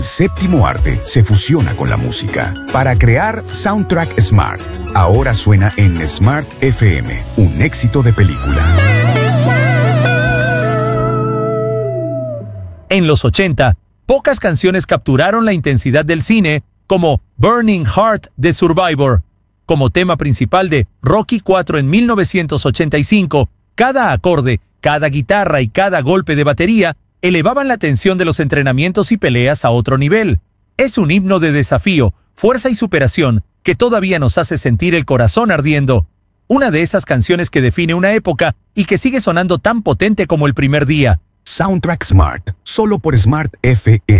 séptimo arte se fusiona con la música para crear Soundtrack Smart. Ahora suena en Smart FM, un éxito de película. En los 80, pocas canciones capturaron la intensidad del cine como Burning Heart de Survivor. Como tema principal de Rocky IV en 1985, cada acorde, cada guitarra y cada golpe de batería elevaban la tensión de los entrenamientos y peleas a otro nivel. Es un himno de desafío, fuerza y superación que todavía nos hace sentir el corazón ardiendo. Una de esas canciones que define una época y que sigue sonando tan potente como el primer día. Soundtrack Smart, solo por Smart FM.